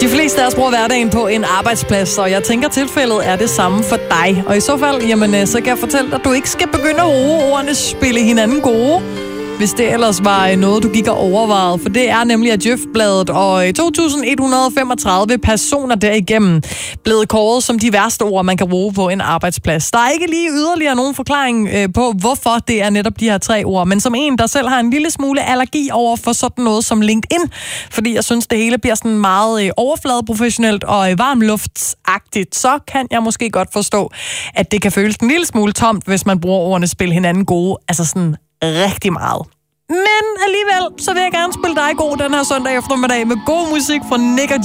De fleste af os bruger hverdagen på en arbejdsplads, og jeg tænker, tilfældet er det samme for dig. Og i så fald, jamen, så kan jeg fortælle dig, at du ikke skal begynde at bruge ordene spille hinanden gode, hvis det ellers var noget, du gik og overvejede. For det er nemlig Adjøf-bladet, og 2.135 personer derigennem blevet kåret som de værste ord, man kan bruge på en arbejdsplads. Der er ikke lige yderligere nogen forklaring på, hvorfor det er netop de her 3 ord, men som en, der selv har en lille smule allergi over for sådan noget som LinkedIn, fordi jeg synes, det hele bliver sådan meget overfladeprofessionelt og varmluftsagtigt, så kan jeg måske godt forstå, at det kan føles en lille smule tomt, hvis man bruger ordene spil hinanden gode, altså sådan rigtig meget. Men alligevel, så vil jeg gerne spille dig god den her søndag eftermiddag med god musik fra Nick og